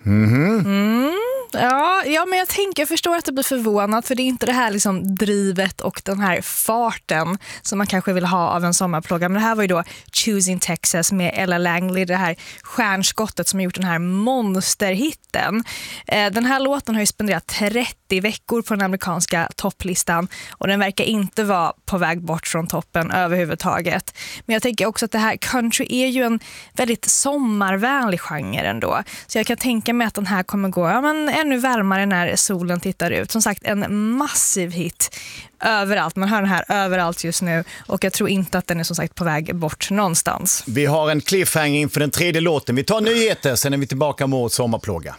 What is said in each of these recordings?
Ja, men jag förstår att det blir förvånad, för det är inte det här liksom drivet och den här farten som man kanske vill ha av en sommarplåga. Men det här var ju då Choosing Texas med Ella Langley, det här stjärnskottet som har gjort den här monsterhitten. Den här låten har ju spenderat 30 veckor på den amerikanska topplistan och den verkar inte vara på väg bort från toppen överhuvudtaget. Men jag tänker också att det här country är ju en väldigt sommarvänlig genre ändå. Så jag kan tänka mig att den här kommer gå ännu varmare när solen tittar ut. Som sagt, en massiv hit överallt. Man hör den här överallt just nu och jag tror inte att den är som sagt på väg bort någonstans. Vi har en cliffhanger inför den tredje låten. Vi tar nyheter, sen är vi tillbaka mot sommarplåga.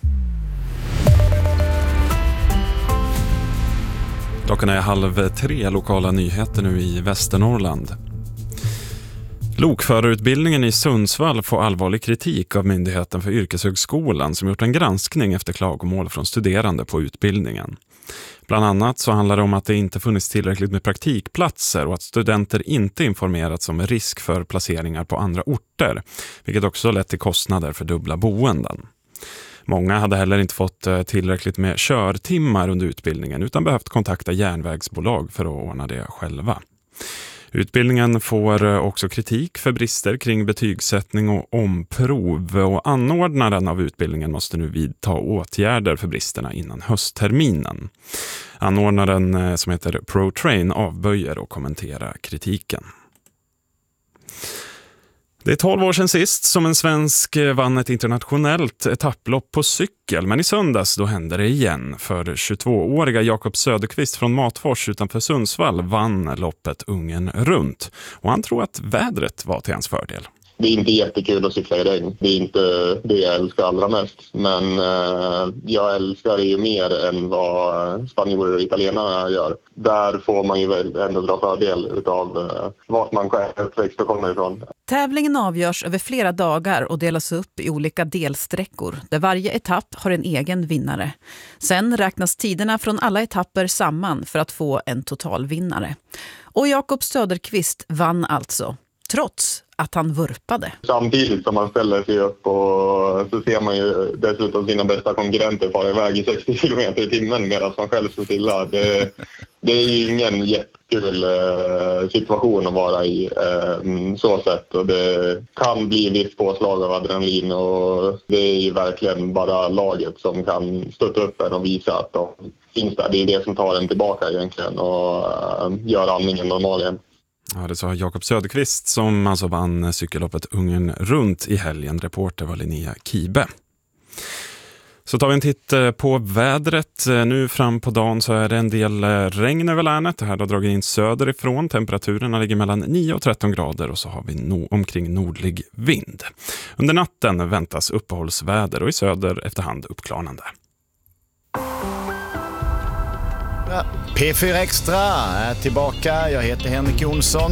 Klockan är 2:30, lokala nyheter nu i Västernorrland. Lokförarutbildningen i Sundsvall får allvarlig kritik av Myndigheten för yrkeshögskolan som gjort en granskning efter klagomål från studerande på utbildningen. Bland annat så handlar det om att det inte funnits tillräckligt med praktikplatser och att studenter inte informerats om risk för placeringar på andra orter, vilket också lett till kostnader för dubbla boenden. Många hade heller inte fått tillräckligt med körtimmar under utbildningen utan behövt kontakta järnvägsbolag för att ordna det själva. Utbildningen får också kritik för brister kring betygssättning och omprov och anordnaren av utbildningen måste nu vidta åtgärder för bristerna innan höstterminen. Anordnaren som heter ProTrain avböjer och kommenterar kritiken. Det är 12 år sedan sist som en svensk vann ett internationellt etapplopp på cykel. Men i söndags då hände det igen. För 22-åriga Jakob Söderqvist från Matfors utanför Sundsvall vann loppet Ungern runt. Och han tror att vädret var till hans fördel. Det är inte jättekul att cykla i regn. Det är inte det jag älskar allra mest. Men jag älskar det ju mer än vad spanjorer och italienarna gör. Där får man ju väl ändå dra fördel av vart man själv uppväxt och kommer ifrån. Tävlingen avgörs över flera dagar och delas upp i olika delsträckor där varje etapp har en egen vinnare. Sen räknas tiderna från alla etapper samman för att få en totalvinnare. Och Jakob Söderqvist vann alltså, trots att han vurpade. Samtidigt som man ställer sig upp och så ser man ju dessutom sina bästa konkurrenter fara iväg i 60 km i timmen medan man själv står stilla. Det är ju ingen jättekul situation att vara i så sätt och det kan bli viss påslag av adrenalin och det är ju verkligen bara laget som kan stötta upp en och visa att de finns där. Det är det som tar en tillbaka egentligen och gör andningen normal igen. Ja, det sa Jakob Söderqvist som alltså vann cykelloppet Ungern runt i helgen. Reporter var Linnea Kibe. Så tar vi en titt på vädret. Nu fram på dagen så är det en del regn över länet. Det här har dragit in söderifrån. Temperaturerna ligger mellan 9 och 13 grader och så har vi omkring nordlig vind. Under natten väntas uppehållsväder och i söder efterhand uppklarnande. P4 Extra är tillbaka. Jag heter Henrik Jonsson.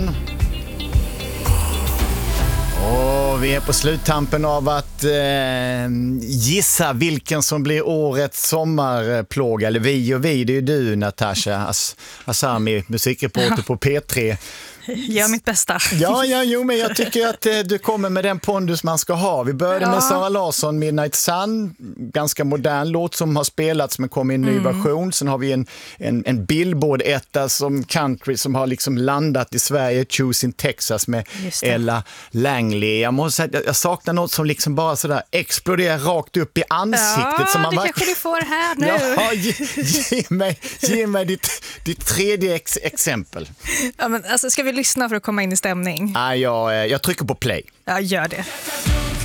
Och vi är på sluttampen av att gissa vilken som blir årets sommarplåga. Eller vi, det är ju du, Natasha Asami, musikreporter på P3. Gör mitt bästa. Jo, men jag tycker att du kommer med den pondus man ska ha. Vi började med Sara Larsson, Midnight Sun, ganska modern låt som har spelats men kom i en ny version. Sen har vi en Billboard-etta som country som har liksom landat i Sverige, Choosing Texas med Ella Langley. Jag måste säga jag saknar något som liksom bara sådär exploderar rakt upp i ansiktet. Ja, som man det kanske du får här nu. Ja, ge mig ditt tredje exempel. Ja, men alltså, ska vi lyssna för att komma in i stämning? Jag trycker på play. Ja, gör det.